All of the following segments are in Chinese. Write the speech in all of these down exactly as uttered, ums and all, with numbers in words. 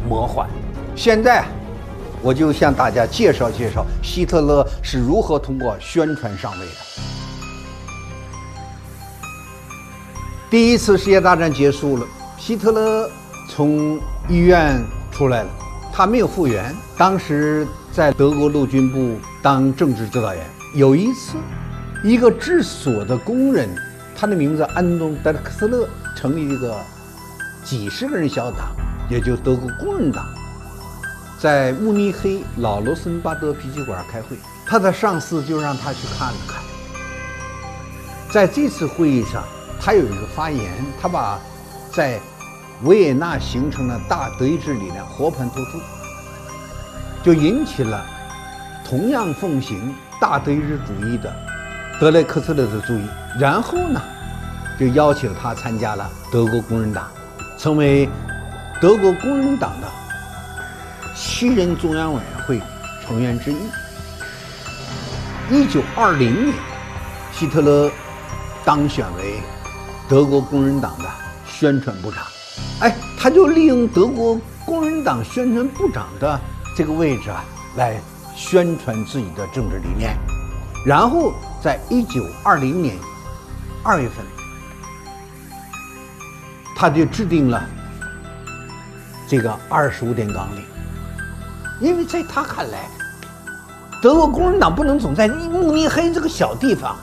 魔幻。现在，我就向大家介绍介绍希特勒是如何通过宣传上位的。第一次世界大战结束了，希特勒从医院出来了，他没有复员，当时在德国陆军部当政治指导员。有一次，一个制锁的工人，他的名字安东·德克斯勒，成立一个几十个人小党，也就德国工人党，在慕尼黑老罗森巴德啤酒馆开会，他的上司就让他去看了看。在这次会议上，他有一个发言，他把在维也纳形成的大德意志理念和盘托出，就引起了同样奉行大德意志主义的德雷克斯勒的注意。然后呢，就邀请他参加了德国工人党，成为德国工人党的七人中央委员会成员之一。一九二零年，希特勒当选为德国工人党的宣传部长。哎，他就利用德国工人党宣传部长的这个位置啊，来宣传自己的政治理念。然后在一九二零年二月份，他就制定了这个二十五点纲领。因为在他看来，德国工人党不能总在慕尼黑这个小地方，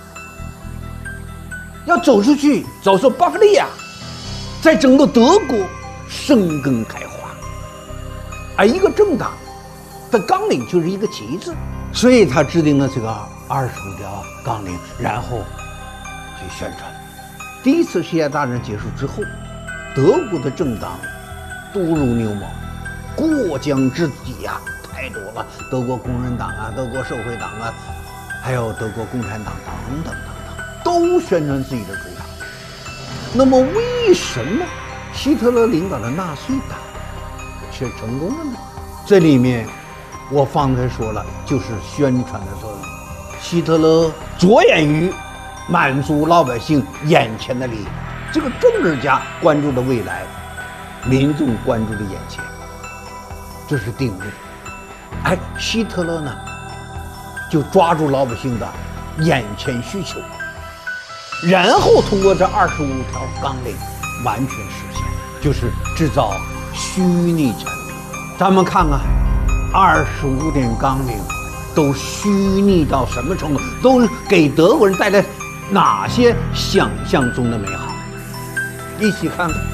要走出去，走出巴伐利亚，在整个德国生根开花。而一个政党的纲领就是一个旗帜，所以他制定了这个二十五条纲领，然后去宣传。第一次世界大战结束之后，德国的政党多如牛毛，过江之鲫呀，太多了。德国工人党啊，德国社会党啊，还有德国共产党等等等等，都宣传自己的主张。那么为什么希特勒领导的纳粹党却成功了呢？这里面我方才说了，就是宣传的作用。希特勒着眼于满足老百姓眼前的利益，这个政治家关注的未来，民众关注的眼前，这是定位。哎，希特勒呢，就抓住老百姓的眼前需求，然后通过这二十五条纲领完全实现，就是制造虚拟产品。咱们看看二十五点纲领都虚拟到什么程度，都给德国人带来哪些想象中的美好？一起看看。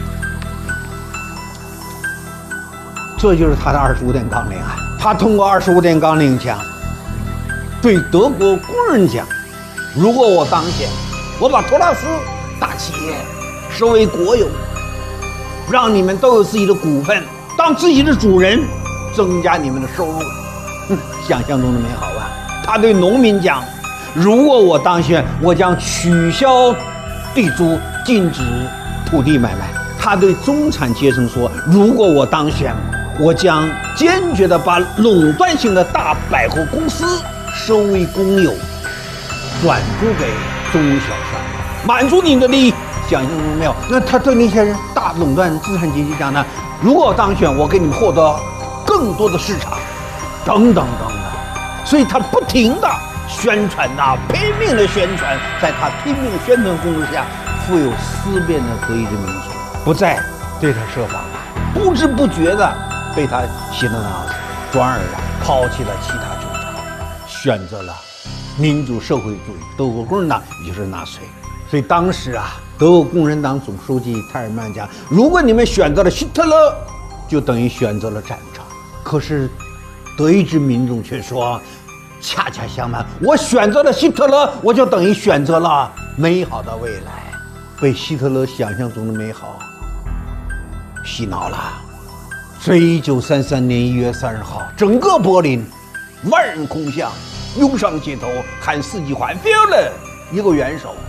这就是他的二十五点纲领啊！他通过二十五点纲领讲，对德国工人讲：如果我当选，我把托拉斯大企业收为国有，让你们都有自己的股份，当自己的主人，增加你们的收入。嗯，想象中的美好吧？他对农民讲：如果我当选，我将取消地租，禁止土地买卖。他对中产阶层说：如果我当选，我将坚决地把垄断性的大百货公司收为公有，转租给中小商业，满足你的利益。想象中没有？那他对那些人大垄断资产阶级讲呢？如果我当选，我给你们获得更多的市场，等等等等。所以他不停地宣传呐、啊，拼命的宣传，在他拼命宣传攻势下，富有思辨的德意志民族不再对他设防了，不知不觉的被他洗了脑子，转而啊抛弃了其他主张，选择了民主社会主义德国工人党，也就是纳粹。所以当时啊，德国共产党总书记泰尔曼讲：如果你们选择了希特勒，就等于选择了战场。可是德意志民众却说，恰恰相反，我选择了希特勒，我就等于选择了美好的未来。被希特勒想象中的美好洗脑了。所以一九三三年一月三十号，整个柏林万人空巷，涌上街头喊四季环 ，Führer 一个元首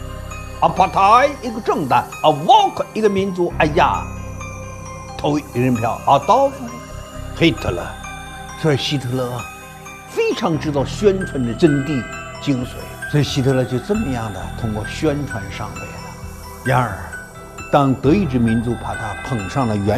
，Partei 一个政党，A Volk 一个民族。哎呀，投一人票，Adolf Hitler。所以希特勒非常知道宣传的真谛精髓，所以希特勒就这么样的通过宣传上位了。然而，当德意志民族把他捧上了元